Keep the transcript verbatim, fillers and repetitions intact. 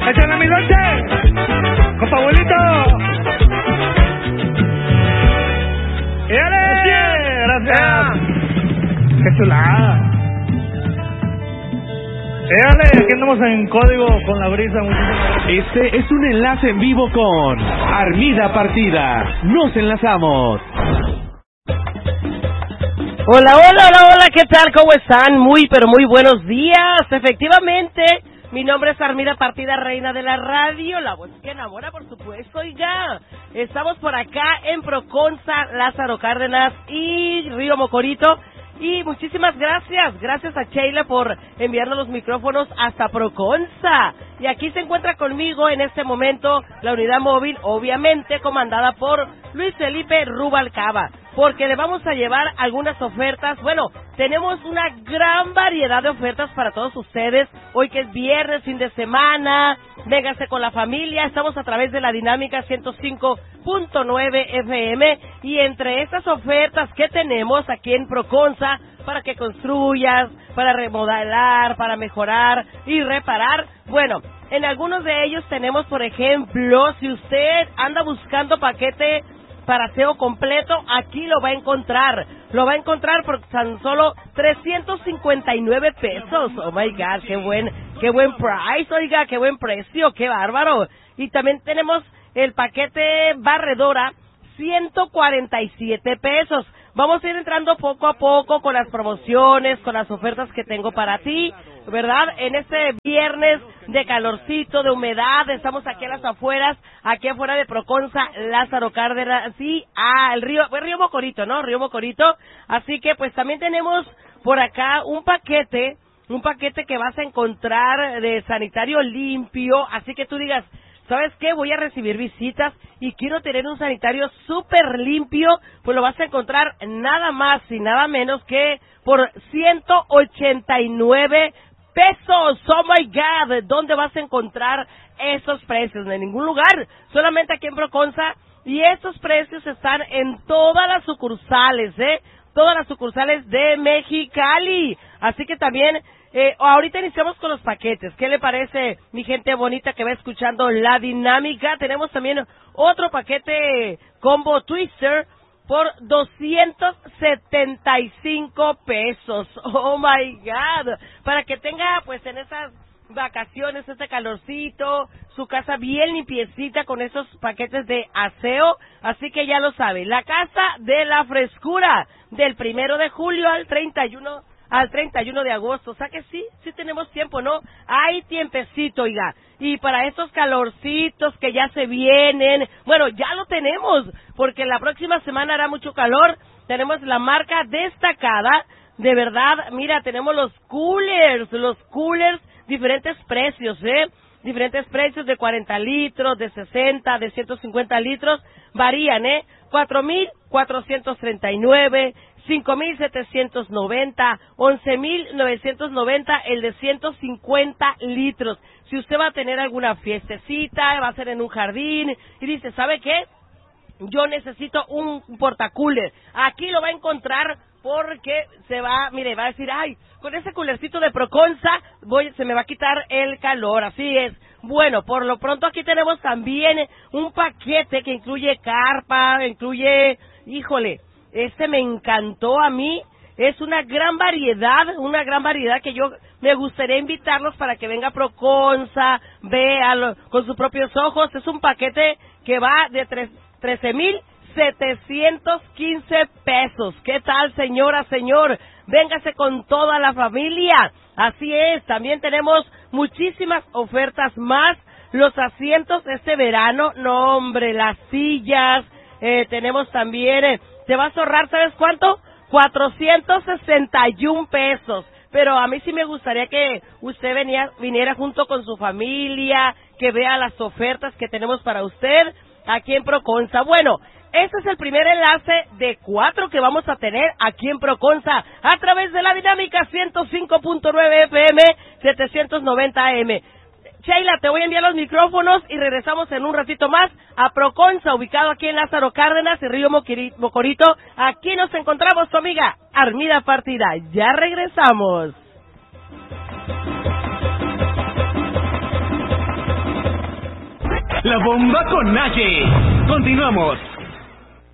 Échale mi noche, compa abuelito. ¡Éale! Gracias. ¡Qué chulada! ¡Éale! Aquí andamos en código con la brisa. Muchísimas. Este es un enlace en vivo con Armida Partida. Nos enlazamos. Hola, hola, hola, hola, ¿qué tal? ¿Cómo están? Muy, pero muy buenos días. Efectivamente, mi nombre es Armida Partida, reina de la radio, la voz que enamora, por supuesto. Oiga, estamos por acá en Proconza, Lázaro Cárdenas y Río Mocorito. Y muchísimas gracias, gracias a Sheila por enviarnos los micrófonos hasta Proconza. Y aquí se encuentra conmigo en este momento la unidad móvil, obviamente comandada por Luis Felipe Rubalcaba, porque le vamos a llevar algunas ofertas. Bueno, tenemos una gran variedad de ofertas para todos ustedes. Hoy que es viernes, fin de semana, véngase con la familia. Estamos a través de la Dinámica ciento cinco punto nueve F M y entre estas ofertas que tenemos aquí en Proconza para que construyas, para remodelar, para mejorar y reparar, bueno, en algunos de ellos tenemos, por ejemplo, si usted anda buscando paquete para aseo completo, aquí lo va a encontrar. Lo va a encontrar por tan solo trescientos cincuenta y nueve pesos. Oh my God, qué buen, qué buen price, oiga, qué buen precio, qué bárbaro. Y también tenemos el paquete barredora, ciento cuarenta y siete pesos. Vamos a ir entrando poco a poco con las promociones, con las ofertas que tengo para ti, ¿verdad? En este viernes de calorcito, de humedad, estamos aquí a las afueras, aquí afuera de Proconza, Lázaro Cárdenas, sí, ah, el río, el río Mocorito, ¿no? Río Mocorito. Así que pues también tenemos por acá un paquete, un paquete que vas a encontrar de sanitario limpio, así que tú digas, ¿sabes qué? Voy a recibir visitas y quiero tener un sanitario súper limpio, pues lo vas a encontrar nada más y nada menos que por ciento ochenta y nueve pesos. Oh my God, ¿dónde vas a encontrar esos precios? En ningún lugar, solamente aquí en Proconza, y estos precios están en todas las sucursales, ¿eh? Todas las sucursales de Mexicali. Así que también, eh, ahorita iniciamos con los paquetes. ¿Qué le parece, mi gente bonita que va escuchando la dinámica? Tenemos también otro paquete combo Twister por doscientos setenta y cinco pesos. Oh my God. Para que tenga, pues, en esas vacaciones, este calorcito, su casa bien limpiecita con esos paquetes de aseo. Así que ya lo sabe, la casa de la frescura, del primero de julio al treinta y uno al treinta y uno de agosto. O sea que sí, sí tenemos tiempo, ¿no? Hay tiempecito, oiga. Y para estos calorcitos que ya se vienen, bueno, ya lo tenemos, porque la próxima semana hará mucho calor. Tenemos la marca destacada, de verdad, mira, tenemos los coolers, los coolers, diferentes precios, ¿eh? Diferentes precios de cuarenta litros, de sesenta, de ciento cincuenta litros, varían, ¿eh? cuatro mil cuatrocientos treinta y nueve, cinco mil setecientos noventa, once mil novecientos noventa, el de ciento cincuenta litros. Si usted va a tener alguna fiestecita, va a ser en un jardín, y dice, ¿sabe qué? Yo necesito un portacooler. Aquí lo va a encontrar porque se va, mire, va a decir, ay, con ese culercito de Proconza voy, se me va a quitar el calor, así es. Bueno, por lo pronto aquí tenemos también un paquete que incluye carpa, incluye, híjole, este me encantó a mí, es una gran variedad, una gran variedad que yo me gustaría invitarlos para que venga Proconza, vea con sus propios ojos. Es un paquete que va de trece mil setecientos quince pesos. ¿Qué tal, señora, señor? Véngase con toda la familia. Así es, también tenemos muchísimas ofertas más. Los asientos este verano, no hombre, las sillas, eh, tenemos también, eh, te vas a ahorrar, ¿sabes cuánto? cuatrocientos sesenta y un pesos. Pero a mí sí me gustaría que usted venía, viniera junto con su familia, que vea las ofertas que tenemos para usted aquí en Proconza. Bueno, este es el primer enlace de cuatro que vamos a tener aquí en Proconza a través de la Dinámica ciento cinco punto nueve F M, setecientos noventa A M. Sheila, te voy a enviar los micrófonos y regresamos en un ratito más a Proconza, ubicado aquí en Lázaro Cárdenas y Río Mocorito. Aquí nos encontramos, tu amiga Armida Partida. Ya regresamos. La bomba con Naye. Continuamos.